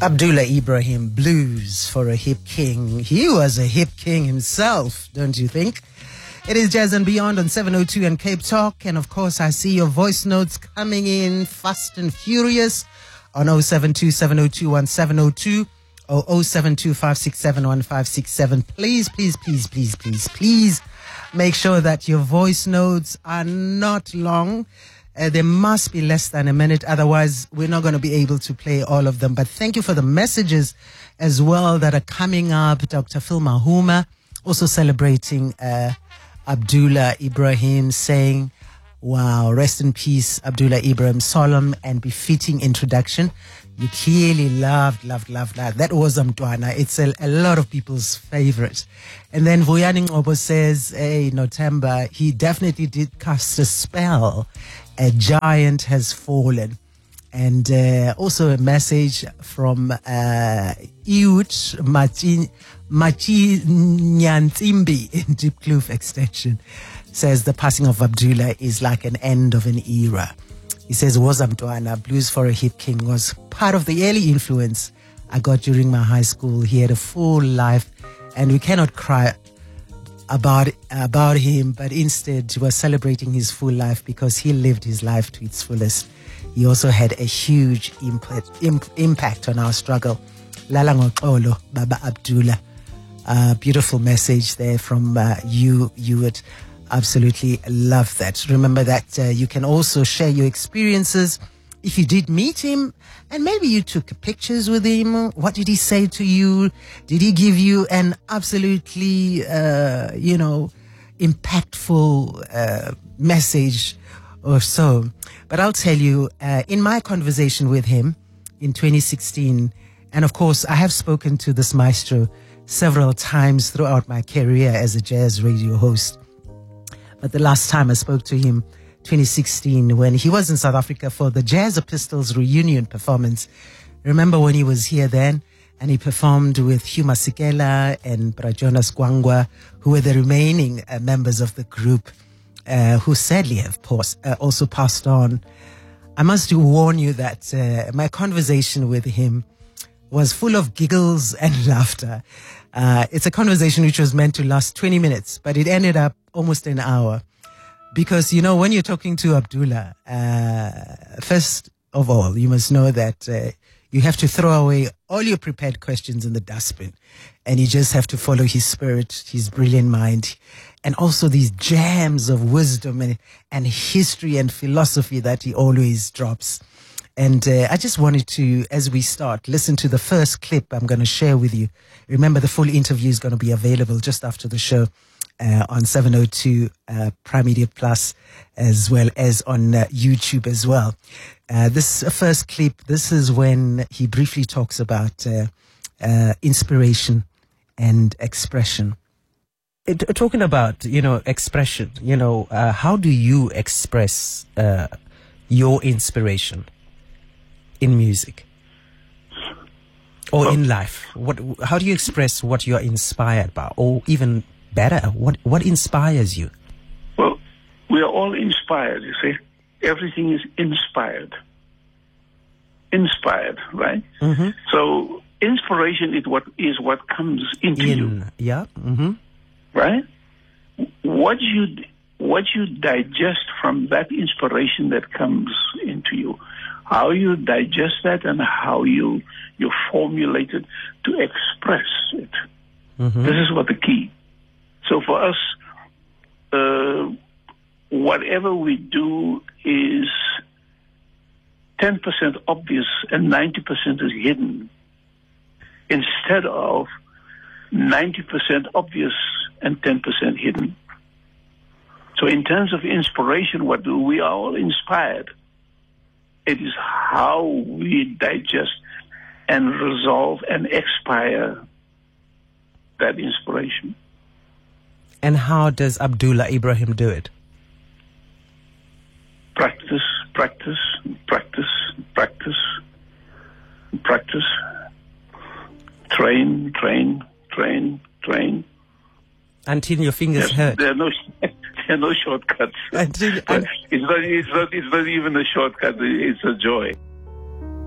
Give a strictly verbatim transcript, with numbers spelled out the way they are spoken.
Abdullah Ibrahim, Blues for a Hip King. He was a hip king himself, don't you think? It is Jazz and Beyond on seven oh two and Cape Talk. And of course, I see your voice notes coming in fast and furious on oh seven two, seven oh two, one seven oh two or oh seven two, five six seven, one five six seven. Please, please, please, please, please, please make sure that your voice notes are not long. Uh, they must be less than a minute. Otherwise, we're not going to be able to play all of them. But thank you for the messages as well that are coming up. Doctor Phil Mahuma also celebrating uh, Abdullah Ibrahim, saying, wow, rest in peace, Abdullah Ibrahim, solemn and befitting introduction. You clearly loved, loved, loved, loved. That was Mtwana. It's a, a lot of people's favorite. And then Vuyani Ngobo says, hey, Notemba, he definitely did cast a spell. A giant has fallen. And uh, also a message from uh, Iut Machi Machi Nyantimbi in Deep Kloof Extension, says the passing of Abdullah is like an end of an era. He says, Wozamtwana, Blues for a Hip King, was part of the early influence I got during my high school. He had a full life, and we cannot cry about about him, but instead we're celebrating his full life because he lived his life to its fullest. He also had a huge impact, imp, impact on our struggle. Lala Ngoxolo, Baba Abdullah. Uh, beautiful message there from uh, you. You would absolutely love that. Remember that uh, you can also share your experiences if you did meet him and maybe you took pictures with him. What did he say to you? Did he give you an absolutely, uh, you know, impactful uh, message or so? But I'll tell you, uh, in my conversation with him in twenty sixteen, and of course, I have spoken to this maestro several times throughout my career as a jazz radio host. But the last time I spoke to him, twenty sixteen, when he was in South Africa for the Jazz Pistols reunion performance. Remember when he was here then? And he performed with Hugh Masekela and Brajonas Gwangwa, who were the remaining uh, members of the group, uh, who sadly have pos- uh, also passed on. I must warn you that uh, my conversation with him was full of giggles and laughter. Uh, it's a conversation which was meant to last twenty minutes, but it ended up almost an hour. Because, you know, when you're talking to Abdullah, uh, first of all, you must know that uh, you have to throw away all your prepared questions in the dustbin. And you just have to follow his spirit, his brilliant mind, and also these gems of wisdom and, and history and philosophy that he always drops. And uh, I just wanted to, as we start, listen to the first clip I'm going to share with you. Remember, the full interview is going to be available just after the show. Uh, on seven oh two uh, Prime Media Plus, as well as on uh, YouTube as well. Uh, this first clip, this is when he briefly talks about uh, uh, inspiration and expression. It, talking about, you know, expression, you know, uh, how do you express uh, your inspiration in music or in life? What? How do you express what you're inspired by, or even better, what what inspires you? Well, we are all inspired, you see. Everything is inspired. Inspired, right? Mm-hmm. So inspiration is what is what comes into In, you. Yeah. Mm-hmm. Right? What you what you digest from that inspiration that comes into you, how you digest that and how you you formulate it to express it. Mm-hmm. This is what the key. So for us, uh, whatever we do is ten percent obvious and ninety percent is hidden, instead of ninety percent obvious and ten percent hidden. So in terms of inspiration, what do we are all inspired? It is how we digest and resolve and expire that inspiration. And how does Abdullah Ibrahim do it? Practice, practice, practice, practice, practice. Train, train, train, train. Until your fingers there, hurt. There are no, there are no shortcuts. Until, it's not, it's not, it's not even a shortcut. It's a joy.